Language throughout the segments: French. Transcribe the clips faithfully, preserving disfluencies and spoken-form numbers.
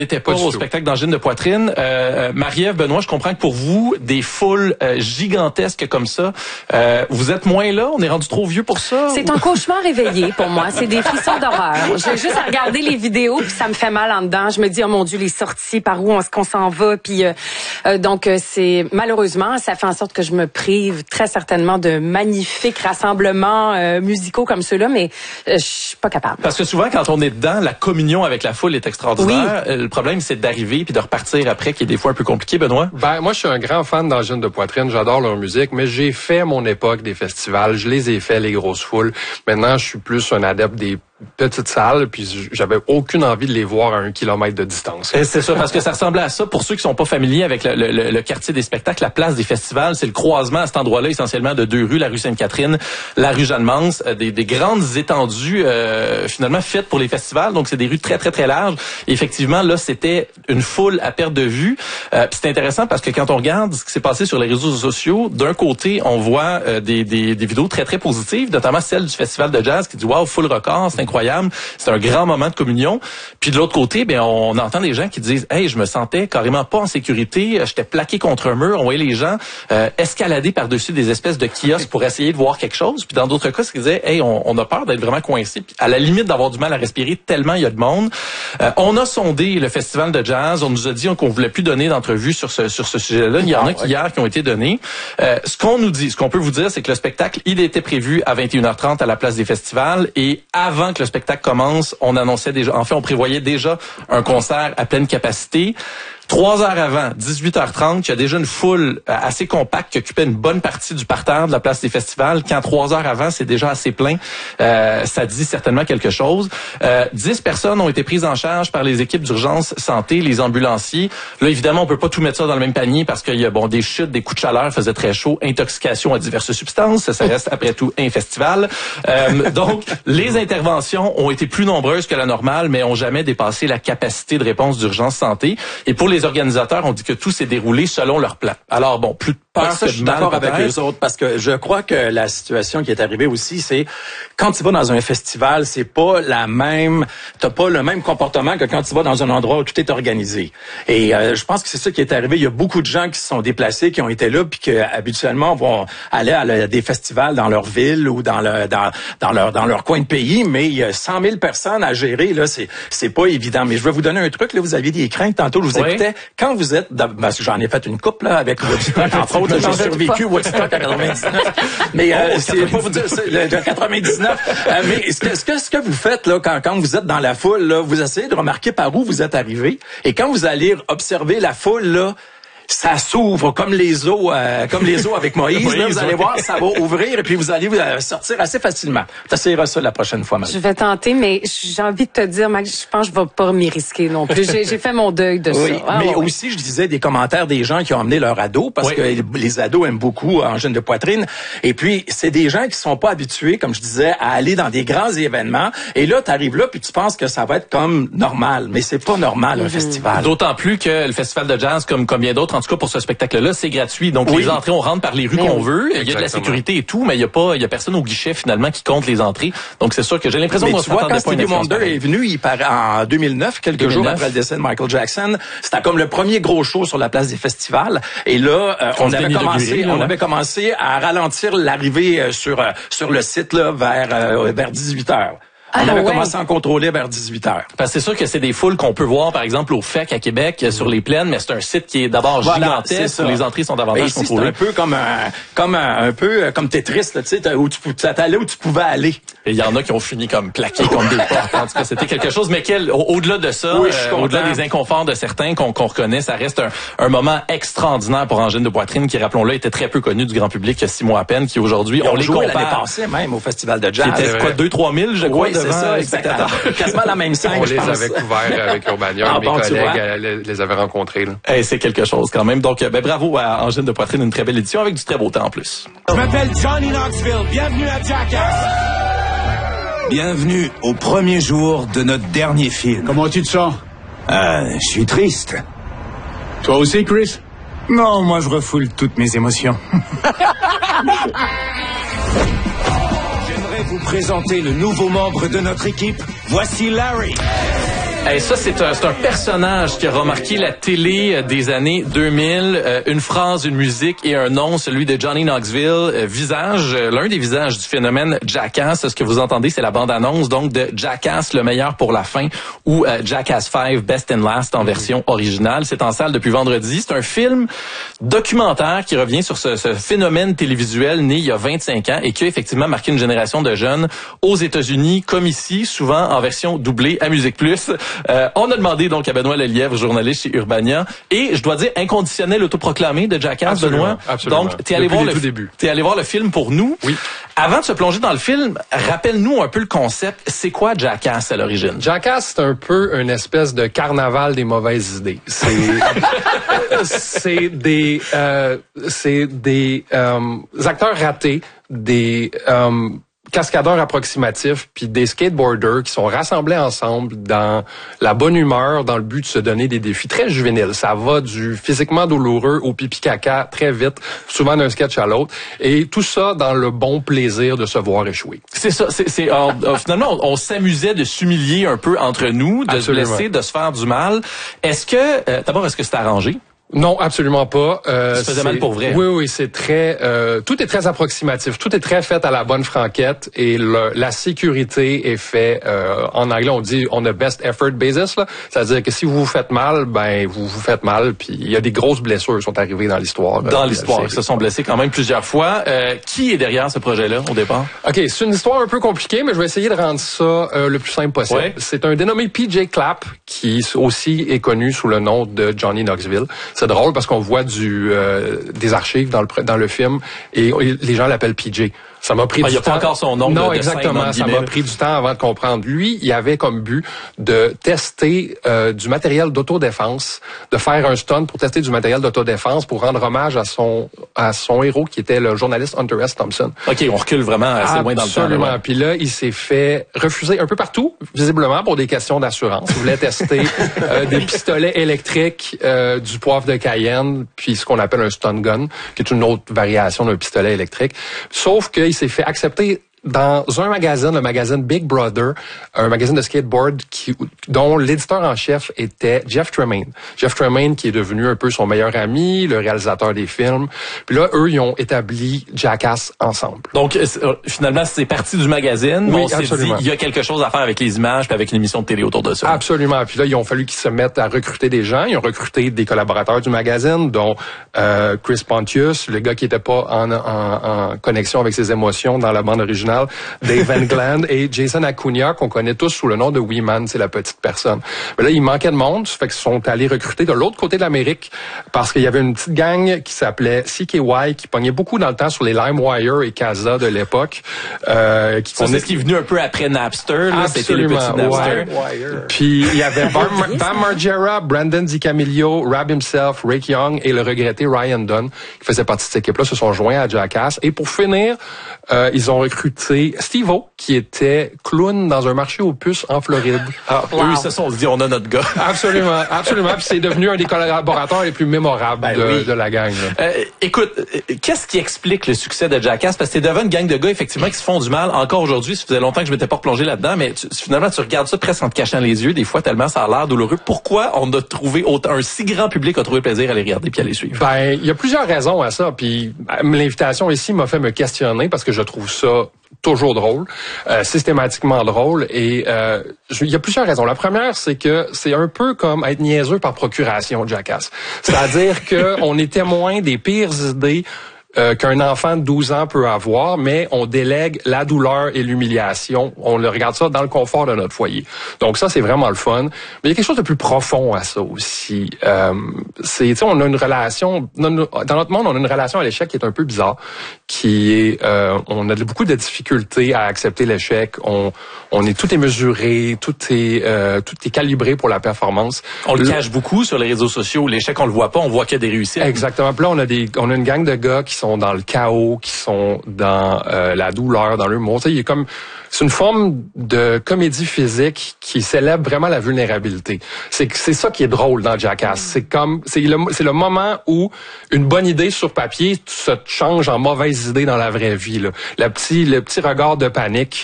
n'était pas, pas au spectacle d'angine de poitrine. Euh, Marie-Ève, Benoît, je comprends que pour vous, des foules euh, gigantesques comme ça, euh, vous êtes moins là? On est rendu trop vieux pour ça? C'est un cauchemar réveillé pour moi. C'est des frissons d'horreur. J'ai juste à regarder les vidéos, puis ça me fait mal en dedans. Je me dis, oh mon Dieu, les sorties, par où est-ce qu'on s'en va? Puis euh, euh, donc, euh, c'est malheureusement, ça fait en sorte que je me prive très certainement de magnifiques rassemblements euh, musicaux comme ceux-là, mais euh, je suis pas capable. Parce que souvent, quand on est dedans, la communion avec la foule est extraordinaire. Oui. Le problème, c'est d'arriver puis de repartir après, qui est des fois un peu compliqué, Benoît. Ben, moi, je suis un grand fan d'angine de poitrine. J'adore leur musique, mais j'ai fait mon époque des festivals. Je les ai fait, les grosses foules. Maintenant, je suis plus un adepte des petites salles, puis j'avais aucune envie de les voir à un kilomètre de distance. Et c'est ça, parce que ça ressemblait à ça. Pour ceux qui sont pas familiers avec le, le, le quartier des spectacles, la place des festivals, c'est le croisement à cet endroit-là, essentiellement de deux rues, la rue Sainte-Catherine, la rue Jeanne-Mance, des, des grandes étendues euh, finalement faites pour les festivals. Donc c'est des rues très très très larges. Et effectivement, là, c'était une foule à perte de vue. Euh, puis c'est intéressant parce que quand on regarde ce qui s'est passé sur les réseaux sociaux, d'un côté, on voit euh, des, des, des vidéos très très positives, notamment celle du festival de jazz qui dit waouh, full record, c'est incroyable, c'est un grand moment de communion. Puis de l'autre côté, ben on entend des gens qui disent hey, je me sentais carrément pas en sécurité, j'étais plaqué contre un mur, on voyait les gens euh, escalader par-dessus des espèces de kiosques pour essayer de voir quelque chose. Puis dans d'autres cas, c'est qu'ils disaient hey, on, on a peur d'être vraiment coincé, puis à la limite d'avoir du mal à respirer tellement il y a de monde. Euh, on a sondé le festival de jazz, on nous a dit qu'on voulait plus donner d'entrevues sur ce sur ce sujet-là. Il y en a qui hier qui ont été données. Euh, ce qu'on nous dit, ce qu'on peut vous dire, c'est que le spectacle, il était prévu à vingt et une heures trente à la place des festivals, et avant que le spectacle commence, on annonçait déjà, en fait, on prévoyait déjà un concert à pleine capacité. Trois heures avant, dix-huit heures trente, il y a déjà une foule assez compacte qui occupait une bonne partie du parterre de la place des festivals. Quand trois heures avant, c'est déjà assez plein, euh, ça dit certainement quelque chose. Euh, dix personnes ont été prises en charge par les équipes d'urgence santé, les ambulanciers. Là, évidemment, on peut pas tout mettre ça dans le même panier parce qu'il y a bon des chutes, des coups de chaleur, faisait très chaud, intoxication à diverses substances. Ça reste après tout un festival. Euh, donc, les interventions ont été plus nombreuses que la normale, mais ont jamais dépassé la capacité de réponse d'urgence santé. Et pour les organisateurs, on dit que tout s'est déroulé selon leur plan. Alors bon, plus de peur ouais, ça, que je suis de mal, d'accord avec peut-être. eux autres, parce que je crois que la situation qui est arrivée aussi, c'est quand tu vas dans un festival, c'est pas la même, t'as pas le même comportement que quand tu vas dans un endroit où tout est organisé. Et euh, je pense que c'est ça qui est arrivé. Il y a beaucoup de gens qui se sont déplacés, qui ont été là, puis qui habituellement vont aller à, la, à des festivals dans leur ville ou dans le dans dans leur dans leur coin de pays, mais il y a cent mille personnes à gérer là, c'est c'est pas évident. Mais je vais vous donner un truc là, vous aviez des craintes tantôt, je vous oui. écoutais. Quand vous êtes, dans, parce que j'en ai fait une couple là avec Woodstock, entre autres, j'ai survécu Woodstock à quatre-vingt-dix-neuf. Mais euh, c'est pas vous dire le de quatre-vingt-dix-neuf. Euh, mais ce que ce que ce que vous faites là quand quand vous êtes dans la foule là, vous essayez de remarquer par où vous êtes arrivé, et quand vous allez observer la foule là, ça s'ouvre comme les eaux, euh, comme les eaux avec Moïse. Oui, là, vous allez voir, ça va ouvrir et puis vous allez euh, sortir assez facilement. Tu essaieras ça la prochaine fois, Marie. Je vais tenter, mais j'ai envie de te dire, Max, je pense que je vais pas m'y risquer non plus. J'ai, j'ai fait mon deuil de oui, ça. Ah, mais ouais. aussi, je disais des commentaires des gens qui ont emmené leur ado, parce oui. que les ados aiment beaucoup angine de poitrine. Et puis, c'est des gens qui sont pas habitués, comme je disais, à aller dans des grands événements. Et là, tu arrives là, puis tu penses que ça va être comme normal. Mais c'est pas normal, un mm-hmm. festival. D'autant plus que le festival de jazz, comme, comme bien d'autres, en tout cas pour ce spectacle-là, c'est gratuit. Donc, oui. les entrées, on rentre par les rues oui. qu'on veut. Il y a de la sécurité et tout, mais il y a pas, il y a personne au guichet, finalement, qui compte les entrées. Donc, c'est sûr que j'ai l'impression mais qu'on tu vois, quand Stevie Wonder pareil. est venu, il paraît en deux mille neuf, quelques deux mille neuf. Jours après le décès de Michael Jackson, c'était comme le premier gros show sur la place des festivals. Et là, euh, on avait commencé, degrés, là, on ouais. avait commencé à ralentir l'arrivée sur, euh, sur le site, là, vers, euh, vers dix-huit heures. On ah, avait ouais. commencé à en contrôler vers dix-huit heures. Parce que c'est sûr que c'est des foules qu'on peut voir, par exemple, au F E C à Québec, sur les plaines, mais c'est un site qui est d'abord voilà, gigantesque, où les entrées sont davantage ici, contrôlées. C'est un peu comme un, comme un, un peu comme Tetris, là, tu sais, où tu t'allais où tu pouvais aller. Et il y en a qui ont fini comme plaqués comme des portes. En tout cas, c'était quelque chose. Mais quel, au, au-delà de ça, oui, euh, au-delà des inconforts de certains qu'on, qu'on reconnaît, ça reste un, un moment extraordinaire pour Angine de poitrine, qui, rappelons-le, était très peu connu du grand public il y a six mois à peine, qui aujourd'hui, on les compare. L'année passée même au Festival de jazz. C'était quoi, deux trois mille, je crois, oui, devant ça, les spectateurs. Quasiment la même scène, on je les pense. avait couverts avec Urbania. Ah, mes bon, collègues les, les avaient rencontrés. Là. Hey, c'est quelque chose quand même. Donc, ben, bravo à Angine de poitrine, une très belle édition avec du très beau temps en plus. Je m'appelle Johnny Knoxville. Bienvenue à Jackass. Bienvenue au premier jour de notre dernier film. Comment tu te sens? Euh, je suis triste. Toi aussi, Chris? Non, moi je refoule toutes mes émotions. J'aimerais vous présenter le nouveau membre de notre équipe. Voici Larry. Hey, ça, c'est un, c'est un personnage qui a remarqué la télé des années deux mille. Euh, une phrase, une musique et un nom, celui de Johnny Knoxville. Euh, visage, euh, l'un des visages du phénomène Jackass. Ce que vous entendez, c'est la bande-annonce donc de Jackass, le meilleur pour la fin, ou euh, Jackass cinq, Best and Last en version originale. C'est en salle depuis vendredi. C'est un film documentaire qui revient sur ce, ce phénomène télévisuel né il y a vingt-cinq ans et qui a effectivement marqué une génération de jeunes aux États-Unis, comme ici, souvent en version doublée à Musique Plus. Euh, on a demandé donc à Benoît Lelièvre, journaliste chez Urbania, et je dois dire inconditionnel autoproclamé de Jackass, absolument, Benoît. Absolument. Donc t'es allé Depuis voir le le début. T'es allé voir le film pour nous. Oui. Avant de se plonger dans le film, rappelle-nous un peu le concept. C'est quoi Jackass à l'origine? Jackass, c'est un peu une espèce de carnaval des mauvaises idées. C'est c'est des euh, c'est des euh, acteurs ratés, des euh, cascadeurs approximatifs, puis des skateboarders qui sont rassemblés ensemble dans la bonne humeur, dans le but de se donner des défis très juvéniles. Ça va du physiquement douloureux au pipi caca très vite, souvent d'un sketch à l'autre, et tout ça dans le bon plaisir de se voir échouer. C'est ça. C'est, c'est alors, euh, finalement, on, on s'amusait de s'humilier un peu entre nous, de Absolument. se blesser, de se faire du mal. Est-ce que, euh, d'abord, est-ce que c'est arrangé? Non, absolument pas. Euh, Ça se faisait mal pour vrai. Oui, oui, c'est très. Euh, tout est très approximatif. Tout est très fait à la bonne franquette et le, la sécurité est fait. Euh, en anglais, on dit on a best effort basis. Là, c'est-à-dire que si vous vous faites mal, ben vous vous faites mal. Puis il y a des grosses blessures qui sont arrivées dans l'histoire. Dans euh, l'histoire, ils se sont blessés quand même plusieurs fois. Euh, qui est derrière ce projet-là au départ? OK, c'est une histoire un peu compliquée, mais je vais essayer de rendre ça euh, le plus simple possible. Ouais. C'est un dénommé P J Clapp qui aussi est connu sous le nom de Johnny Knoxville. C'est drôle parce qu'on voit du euh, des archives dans le dans le film et les gens l'appellent P J. Ça m'a pris ah, du il y a temps. pas encore son nom. Non, de, de exactement. scène, ça m'a pris du temps avant de comprendre. Lui, il avait comme but de tester euh, du matériel d'autodéfense, de faire un stunt pour tester du matériel d'autodéfense pour rendre hommage à son à son héros qui était le journaliste Hunter S. Thompson. OK, on recule vraiment assez loin dans le temps. Absolument. Là, ouais. Puis là, il s'est fait refuser un peu partout, visiblement pour des questions d'assurance. Il voulait tester euh, des pistolets électriques, euh, du poivre de Cayenne, puis ce qu'on appelle un stun gun, qui est une autre variation d'un pistolet électrique. Sauf qu'il s'est fait accepter dans un magazine, le magazine Big Brother, un magazine de skateboard qui, dont l'éditeur en chef était Jeff Tremaine. Jeff Tremaine qui est devenu un peu son meilleur ami, le réalisateur des films. Puis là, eux, ils ont établi Jackass ensemble. Donc, euh, finalement, c'est parti du magazine. Oui, on s'est absolument. dit, il y a quelque chose à faire avec les images puis avec une émission de télé autour de ça. Absolument. Puis là, ils ont fallu qu'ils se mettent à recruter des gens. Ils ont recruté des collaborateurs du magazine, dont euh, Chris Pontius, le gars qui était pas en, en, en connexion avec ses émotions dans la bande originale, Dave Van Glenn et Jason Acuna, qu'on connaît tous sous le nom de Wee Man, c'est la petite personne. Mais là, il manquait de monde, ça fait qu'ils sont allés recruter de l'autre côté de l'Amérique parce qu'il y avait une petite gang qui s'appelait C K Y, qui pognait beaucoup dans le temps sur les LimeWire et Casa de l'époque. Euh, qui Ça, c'est ce qui est venu un peu après Napster. Là, c'était les petits Napster. Ouais. Puis il y avait Bam, Bam Margera, Brandon DiCamillo, Rab himself, Rick Young et le regretté Ryan Dunn, qui faisaient partie de cette équipe-là, se sont joints à Jackass. Et pour finir, euh, ils ont recruté Steve-O, qui était clown dans un marché aux puces en Floride. Ah, wow. Eux, ils se sont dit, on a notre gars. Absolument, absolument. Puis c'est devenu un des collaborateurs les plus mémorables ben de, oui. de la gang. Euh, écoute, qu'est-ce qui explique le succès de Jackass? Parce que c'est devant une gang de gars, effectivement, qui se font du mal. Encore aujourd'hui, ça faisait longtemps que je m'étais pas replongé là-dedans, mais tu, finalement, tu regardes ça presque en te cachant les yeux, des fois, tellement ça a l'air douloureux. Pourquoi on a trouvé autant, un si grand public a trouvé plaisir à les regarder puis à les suivre? Ben, il y a plusieurs raisons à ça. Puis l'invitation ici m'a fait me questionner parce que je trouve ça toujours drôle, euh, systématiquement drôle. Et euh, il y a plusieurs raisons. La première, c'est que c'est un peu comme être niaiseux par procuration, Jackass. C'est-à-dire que on est témoin des pires idées Euh, qu'un enfant de douze ans peut avoir, mais on délègue la douleur et l'humiliation. On le regarde ça dans le confort de notre foyer. Donc ça, c'est vraiment le fun. Mais il y a quelque chose de plus profond à ça aussi. Euh, c'est, tu sais, on a une relation, dans notre monde, on a une relation à l'échec qui est un peu bizarre, qui est, euh, on a beaucoup de difficultés à accepter l'échec. On, on est, tout est mesuré, tout est, euh, tout est calibré pour la performance. On le cache beaucoup sur les réseaux sociaux. L'échec, on le voit pas, on voit qu'il y a des réussites. Exactement. Puis là, on a des, on a une gang de gars qui sont dans le chaos, qui sont dans euh, la douleur, dans l'humour. Tu sais, il est comme, c'est une forme de comédie physique qui célèbre vraiment la vulnérabilité. C'est c'est ça qui est drôle dans Jackass. C'est comme, c'est le, c'est le moment où une bonne idée sur papier se change en mauvaise idée dans la vraie vie. Là. Le petit, le petit regard de panique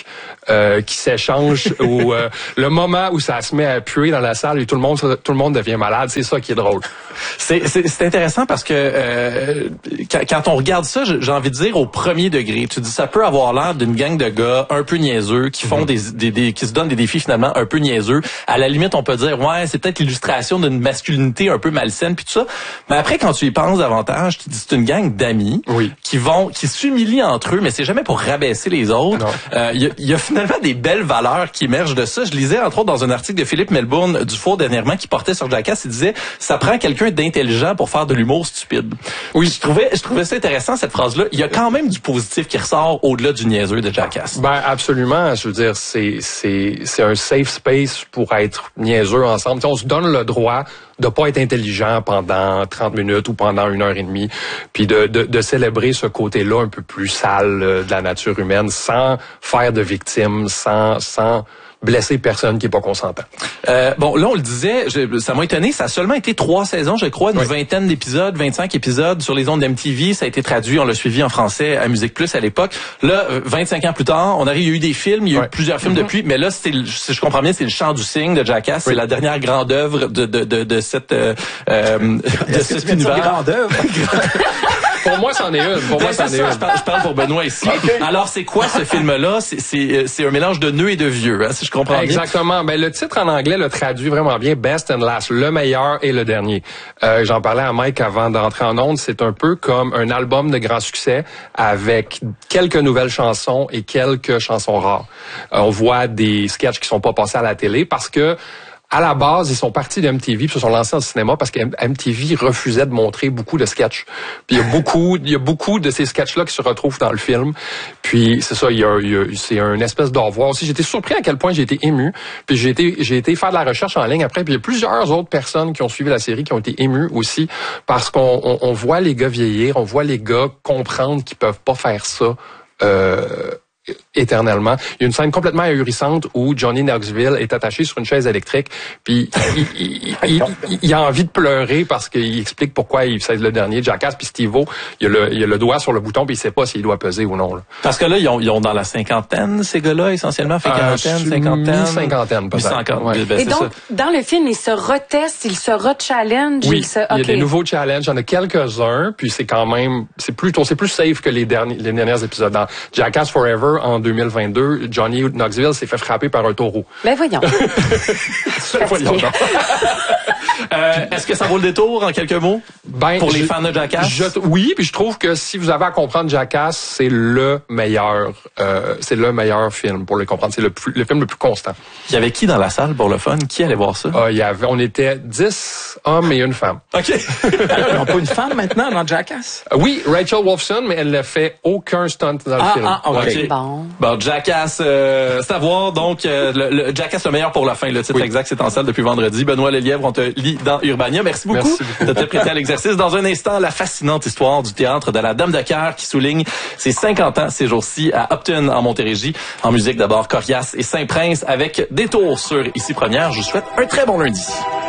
euh, qui s'échangent ou euh, le moment où ça se met à puer dans la salle et tout le monde tout le monde devient malade, c'est ça qui est drôle. C'est, c'est, c'est intéressant parce que euh, quand, quand on regarde ça, j'ai envie de dire au premier degré, tu dis ça peut avoir l'air d'une gang de gars un peu niaiseux qui font mm-hmm. des, des, des qui se donnent des défis finalement un peu niaiseux. À la limite, on peut dire ouais, c'est peut-être l'illustration d'une masculinité un peu malsaine puis tout ça. Mais après, quand tu y penses davantage, tu te dis c'est une gang d'amis oui. qui vont qui s'humilient entre eux, mais c'est jamais pour rabaisser les autres. Il euh, y, y a finalement des belles valeurs qui émergent de ça. Je lisais entre autres dans un article de Philippe Melbourne du Four dernièrement qui portait sur Jackass, il disait ça prend quelqu'un d'intelligent pour faire de l'humour stupide. Oui, je trouvais je trouvais ça intéressant cette phrase-là. Il y a quand même du positif qui ressort au-delà du niaiseux de Jackass. Ben absolument, je veux dire c'est c'est c'est un safe space pour être niaiseux ensemble. T'sais, on se donne le droit de pas être intelligent pendant trente minutes ou pendant une heure et demie, puis de de, de célébrer ce côté-là un peu plus sale euh, de la nature humaine sans faire de victimes, sans sans blesser personne qui est pas consentant. Euh, bon, là, on le disait, je, ça m'a étonné, ça a seulement été trois saisons, je crois, une oui. vingtaine d'épisodes, vingt-cinq épisodes sur les ondes d'M T V. Ça a été traduit, on l'a suivi en français à Musique Plus à l'époque. Là, vingt-cinq ans plus tard, on arrive, il y a eu des films, il y a eu ouais. plusieurs films mm-hmm. depuis, mais là, c'était, si je comprends bien, c'est le Chant du cygne de Jackass. Oui. C'est la dernière grande œuvre de de de, de cette euh, de cet univers. Grande œuvre. Pour moi, c'en est une. Pour moi, c'en est une. Je parle, je parle pour Benoît ici. Okay. Alors, c'est quoi ce film-là? C'est, c'est, c'est un mélange de nœuds et de vieux, hein, si je comprends bien. Exactement. Ben, le titre en anglais le traduit vraiment bien. Best and Last. Le meilleur et le dernier. Euh, j'en parlais à Mike avant d'entrer en ondes. C'est un peu comme un album de grand succès avec quelques nouvelles chansons et quelques chansons rares. Euh, on voit des sketchs qui sont pas passés à la télé parce que à la base, ils sont partis de M T V puis se sont lancés en cinéma parce que M T V refusait de montrer beaucoup de sketchs. Puis il y a beaucoup, il y a beaucoup de ces sketchs-là qui se retrouvent dans le film. Puis c'est ça, il y a, il y a c'est une espèce d'au revoir aussi. J'étais surpris à quel point j'ai été ému. Puis j'ai été, j'ai été faire de la recherche en ligne après. Puis il y a plusieurs autres personnes qui ont suivi la série qui ont été émues aussi parce qu'on on, on voit les gars vieillir, on voit les gars comprendre qu'ils peuvent pas faire ça. Euh, éternellement. Il y a une scène complètement ahurissante où Johnny Knoxville est attaché sur une chaise électrique, puis il, il, il, il, il a envie de pleurer parce qu'il explique pourquoi il c'est le dernier Jackass, puis Steve-O, il a le, il a le doigt sur le bouton, puis il sait pas s'il doit peser ou non. Là. Parce que là, ils ont, ils ont dans la cinquantaine, ces gars-là, essentiellement, fait quarantaine, euh, cinquantaine. Mi-cinquantaine, peut-être. cinquante, ouais. Et donc, ça. Dans le film, ils se retestent, ils se re-challenge. Oui, ils se... okay. Il y a des nouveaux challenges, il y en a quelques-uns, puis c'est quand même, c'est plutôt, c'est plus safe que les derniers, les derniers épisodes. Dans Jackass Forever, en deux mille vingt-deux, Johnny Knoxville s'est fait frapper par un taureau. Ben voyons. voyons euh, est-ce que ça vaut le détour en quelques mots ben, pour je, les fans de Jackass? Je, oui, puis je trouve que si vous avez à comprendre Jackass, c'est le meilleur, euh, c'est le meilleur film pour le comprendre. C'est le, plus, le film le plus constant. Il y avait qui dans la salle pour le fun? Qui allait voir ça? Euh, il y avait, on était dix hommes et une femme. Ok. Alors, ils n'ont pas une femme maintenant dans Jackass? Euh, oui, Rachel Wolfson, mais elle n'a fait aucun stunt dans le ah, film. Ah, ok. Okay. Bon. Bon, Jackass, euh, c'est à voir. Donc, euh, le, le Jackass le meilleur pour la fin. Le titre oui. exact, c'est en salle depuis vendredi. Benoît Lelièvre, on te lit dans Urbania. Merci beaucoup, Merci beaucoup. de te prêter à l'exercice. Dans un instant, la fascinante histoire du théâtre de la Dame de Cœur qui souligne ses cinquante ans ces jours-ci à Upton, en Montérégie. En musique, d'abord, Corias et Saint-Prince avec Détour sur Ici Première. Je vous souhaite un très bon lundi.